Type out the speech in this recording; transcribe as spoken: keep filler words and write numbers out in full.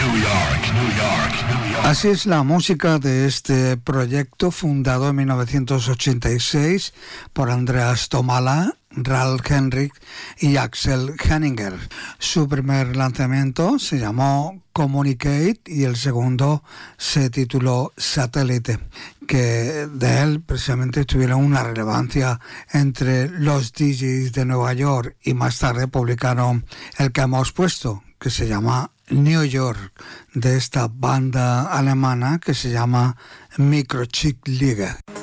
Así es la música de este proyecto fundado en mil novecientos ochenta y seis por Andreas Tomala, Ralf Henrik y Axel Henninger. Su primer lanzamiento se llamó Communicate y el segundo se tituló Satellite, que de él precisamente tuvieron una relevancia entre los D Js de Nueva York y más tarde publicaron el que hemos puesto, que se llama New York, de esta banda alemana que se llama Mikrochick Liga.